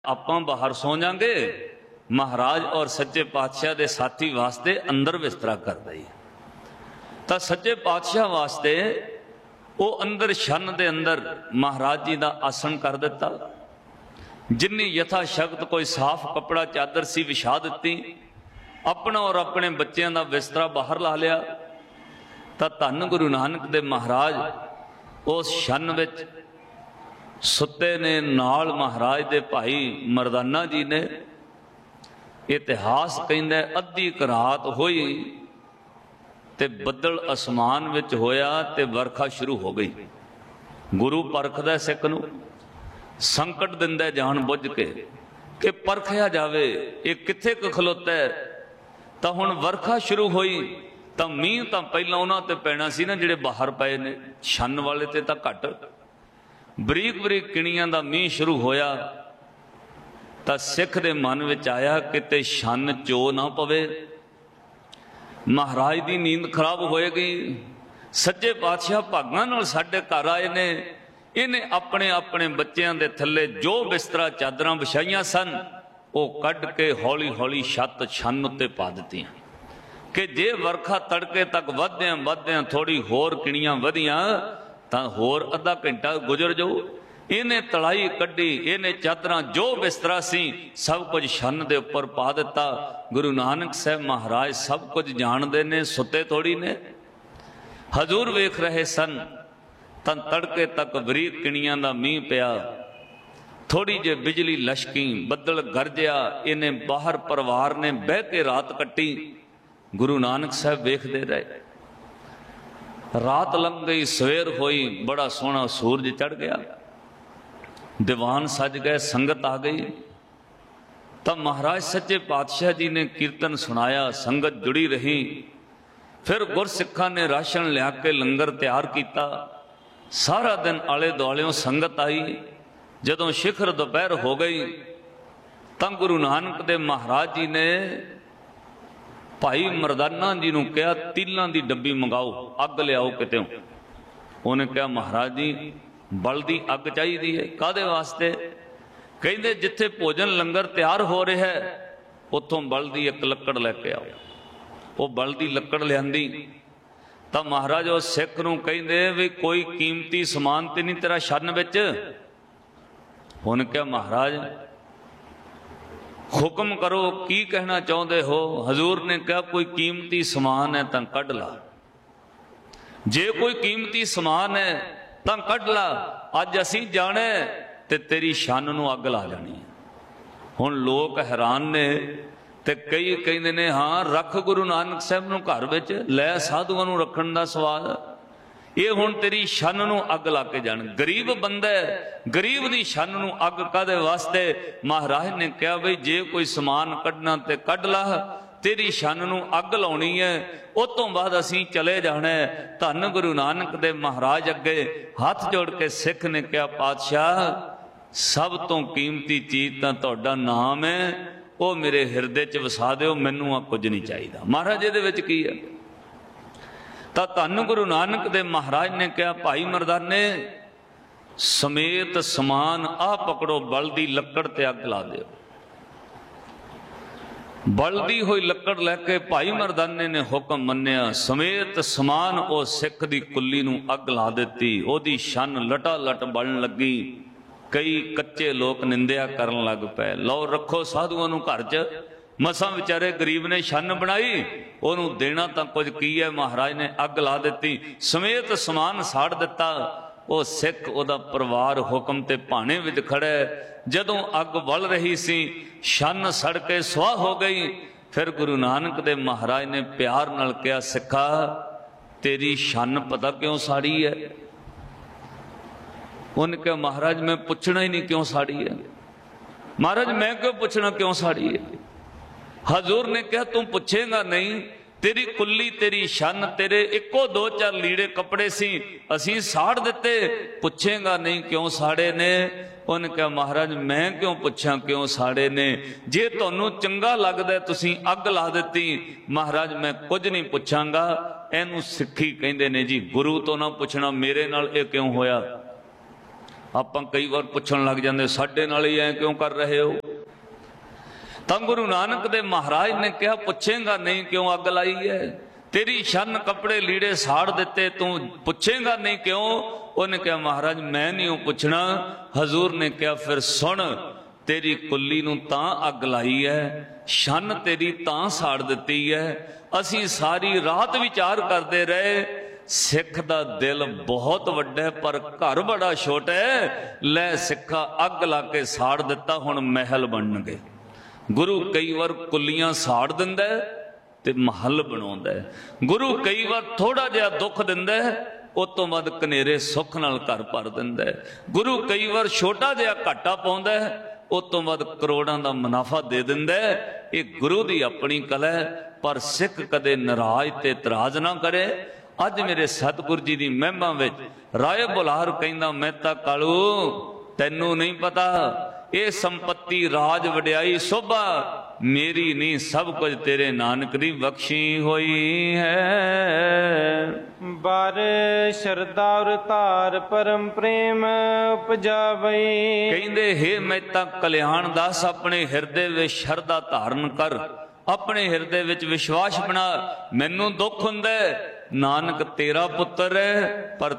ਆਪਾਂ ਬਾਹਰ ਸੌ ਜਾਂਗੇ, महाराज और सच्चे पातशाह के साथी वास्ते अंदर बिस्तरा कर दई। तो सच्चे पातशाह वास्ते वो अंदर शन दे अंदर महाराज जी का आसन कर दिता। जिन्नी यथा शक्त कोई साफ कपड़ा चादर सी विछा दी, अपना और अपने बच्चों का बिस्तरा बाहर ला लिया। तो धन गुरु नानक दे महाराज उस शन विच सुते ने, नाल महाराज दे भाई मरदाना जी ने। इतिहास कहंदा अद्धी क रात होई ते बदल आसमान विच होया ते वर्खा शुरू हो गई। गुरु परखदा सिख नूं, संकट दिंदा जान बुझ के कि परखिया जावे ये कित्थे क खलोता है। तां हुण वर्खा शुरू होई तां मींह तां पहलां उन्हां ते पैना सी ना जिहड़े बाहर पए ने, छन वाले ते तां घट। बरीक बरीक किणियां दा मींह शुरू होया तो सिख दे मन विच आया किते शन चो ना पवे, महाराज की नींद खराब होएगी। सच्चे पातशाह भागां नाल साडे घर आए ने, इन्हें अपने अपने बच्चों के थले जो बिस्तरा चादरां विछाइयां सन वो कढ़ के हौली हौली छत छन उत्ते पा दित्तियां कि जे वर्खा तड़के तक वधद्यां वधद्यां थोड़ी होर किणियां वधियां तां होर अद्धा घंटा गुजर जाओ। इन्हें तलाई कड्डी, इन्हें चादरां जो बिस्तरा सी सब कुछ शन दे उपर पा दिता। गुरु नानक साहब महाराज सब कुछ जानते ने, सुते थोड़ी ने। हजूर वेख रहे सन तन तड़के तक बरीक किणियां दा मींह पिया, थोड़ी जे बिजली लशकी, बदल गरजिया। इन्हें बाहर परिवार ने बह के रात कट्टी। गुरु नानक साहब वेखदे रहे। रात लंघ गई, सवेर होई, बड़ा सोहना सूरज चढ़ गया, दीवान सज गए, संगत आ गई। तब महाराज सच्चे पातशाह जी ने कीर्तन सुनाया, संगत जुड़ी रही। फिर गुरसिखा ने राशन लिया के लंगर तैयार किया। सारा दिन आले दुआलियों संगत आई। जदों शिखर दोपहर हो गई तब गुरु नानक देव महाराज जी ने भाई मरदाना जी नूं कहा तिलां दी डब्बी मंगाओ, अग लियाओ कितों। उन्हें कहा महाराज जी बल दी अग चाहिए है। कादे वास्ते? कहते जिथे भोजन लंगर तैयार हो रहा है उतों बल दी एक लकड़ लैके आओ। वो बल दी लकड़ लियांदी। तब महाराज उस सिख नूं कहंदे भी कोई कीमती समान ते नहीं तेरा शन विच? उन्हें कहा महाराज हुक्म करो, की कहना चाहते हो? हजूर ने कहा कोई कीमती समान है तां कढ ला। जे कोई कीमती समान है तां कढ ला, अज असी जाने ते तेरी शन नूं अग ला जानी है। हुण लोग हैरान ने ते कई कहंदे ने हाँ रख गुरु नानक साहब नूं घर विच, लै साधुआं नूं रखण दा सवाल ये हुण तेरी शन नूं अग ला के जाण। गरीब बंदा है, गरीब दी शन नूं अग कादे वास्ते? महाराज ने कहा बई जे कोई समान कढना ते कढ ला, तेरी शन नूं अग लाउणी है, उस तो बाद असीं चले जाना है। धन गुरु नानक देव महाराज अगे हाथ जोड़ के सिख ने कहा पातशाह सब तो कीमती चीज तां तुहाडा नाम है, वो मेरे हिरदे च वसा दिओ, मैनूं आ कुछ नहीं चाहिए। महाराज इहदे विच की है? तां धन गुरु नानक देव महाराज ने कहा भाई मरदाने समेत समान आ पकड़ो, बल दी लकड़ ते अग ला दिओ। बलदी हुई लकड़ लैके भाई मरदाने ने हुक्म मन्निया, समेत समान ओ सिख दी कुल्ली नूं अग ला दित्ती। ओदी शन लटा लट बलण लगी। कई कच्चे लोग निंदिया करन लग पे, लो रखो साधुआं नूं घर च, मसां विचारे गरीब ने शन बनाई, ओनूं देना तां कुछ की है। महाराज ने अग ला दित्ती, समेत समान साड़ दिता। वो सिख ओदा परिवार हुक्म ते भाणे विच खड़े। जदों अग बल रही सी शन सड़ के सुआह हो गई। फिर गुरु नानक देव महाराज ने प्यार नाल कहा सिखा तेरी शन पता क्यों साड़ी है? उन्हें कहा महाराज मैं पूछना ही नहीं क्यों साड़ी है। महाराज मैं क्यों पूछना क्यों साड़ी है? हजूर ने कहा तू पूछेगा नहीं, तेरी कुल्ली तेरी शन तेरे इको दो चार लीड़े कपड़े सी असी साड़ दिते, पूछेगा नहीं क्यों साड़े ने? उन्हें कहा महाराज मैं क्यों पूछा क्यों साड़े ने? जे तुहानू चंगा लगदा तुसी अग ला दिती। महाराज मैं कुछ नहीं पूछांगा। इनू सिक्खी कहंदे ने जी, गुरु तो ना पूछना मेरे नाल ये क्यों होया। ਆਪਾਂ ਕਈ ਵਾਰ ਪੁੱਛਣ ਲੱਗ ਜਾਂਦੇ ਸਾਡੇ ਨਾਲ ਹੀ ਐ ਕਿਉਂ ਕਰ ਰਹੇ ਹੋ। ਤਾਂ ਗੁਰੂ ਨਾਨਕ ਦੇ ਮਹਾਰਾਜ ਨੇ ਕਿਹਾ ਪੁੱਛੇਗਾ ਨਹੀਂ ਕਿਉਂ ਅੱਗ ਲਾਈ ਹੈ, ਤੇਰੀ ਛੰਨ ਕੱਪੜੇ ਲੀੜੇ ਸਾੜ ਦਿੱਤੇ, ਤੂੰ ਪੁੱਛੇਗਾ ਨਹੀਂ ਕਿਉਂ। ਉਹਨੇ ਕਿਹਾ ਮਹਾਰਾਜ ਮੈਂ ਨਹੀਂ ਉਹ ਪੁੱਛਣਾ। ਹਜ਼ੂਰ ਨੇ ਕਿਹਾ ਫਿਰ ਸੁਣ, ਤੇਰੀ ਕੁੱਲੀ ਨੂੰ ਤਾਂ ਅੱਗ ਲਾਈ ਹੈ, ਛੰਨ ਤੇਰੀ ਤਾਂ ਸਾੜ ਦਿੱਤੀ ਹੈ। ਅਸੀਂ ਸਾਰੀ ਰਾਤ ਵਿਚਾਰ ਕਰਦੇ ਰਹੇ, ਸਿੱਖ ਦਾ ਦਿਲ ਬਹੁਤ ਵੱਡਾ ਪਰ ਘਰ ਬੜਾ ਛੋਟਾ ਹੈ। ਲੈ ਸਿੱਖਾ ਅੱਗ ਲਾ ਕੇ ਸਾੜ ਦਿੱਤਾ, ਹੁਣ ਮਹਿਲ ਬਣਨਗੇ। ਗੁਰੂ ਕਈ ਵਾਰ ਕੁੱਲੀਆਂ ਸਾੜ ਦਿੰਦਾ ਤੇ ਮਹੱਲ ਬਣਾਉਂਦਾ ਹੈ। ਗੁਰੂ ਕਈ ਵਾਰ ਥੋੜਾ ਜਿਹਾ ਦੁੱਖ ਦਿੰਦਾ ਉਸ ਤੋਂ ਬਾਅਦ ਕਨੇਰੇ ਸੁੱਖ ਨਾਲ ਘਰ ਭਰ ਦਿੰਦਾ ਹੈ। ਗੁਰੂ ਕਈ ਵਾਰ ਛੋਟਾ ਜਿਹਾ ਘਾਟਾ ਪਾਉਂਦਾ ਹੈ, ਉਸ ਤੋਂ ਬਾਅਦ ਕਰੋੜਾਂ ਦਾ ਮੁਨਾਫਾ ਦੇ ਦਿੰਦਾ ਹੈ। ਇਹ ਗੁਰੂ ਦੀ ਆਪਣੀ ਕਲਾ ਹੈ। ਪਰ ਸਿੱਖ ਕਦੇ ਨਾਰਾਜ਼ ਤੇ ਇਤਰਾਜ਼ ਨਾ ਕਰੇ। ਅੱਜ ਮੇਰੇ ਸਤਿਗੁਰੂ ਜੀ ਦੀ ਮਹਿਮਾ ਵਿੱਚ ਰਾਏ ਬੁਲਾਰ ਕਹਿੰਦਾ ਮੈਂ ਤਾਂ ਕਾਲੂ ਤੈਨੂੰ ਨਹੀਂ ਪਤਾ, ਇਹ ਸੰਪਤੀ ਰਾਜ ਵਡਿਆਈ ਸੋਭਾ ਮੇਰੀ ਨਹੀਂ, ਸਭ ਕੁਝ ਤੇਰੇ ਨਾਨਕ ਦੀ ਬਖਸ਼ੀ ਹੋਈ ਹੈ। ਬਾਰ ਸ਼ਰਧਾ ਔਰ ਧਾਰ ਪਰਮ ਪ੍ਰੇਮ ਉਪਜਾਵਈ। ਕਹਿੰਦੇ ਹੇ ਮਹਿਤਾ ਕਲਿਆਣ ਦਾਸ ਆਪਣੇ ਹਿਰਦੇ ਵਿੱਚ ਸ਼ਰਧਾ ਧਾਰਨ ਕਰ, ਆਪਣੇ ਹਿਰਦੇ ਵਿੱਚ ਵਿਸ਼ਵਾਸ ਬਣਾ। ਮੈਨੂੰ ਦੁੱਖ ਹੁੰਦਾ ਨਾਨਕ ਤੇਰਾ ਪੁੱਤਰ ਹੈ ਪਰ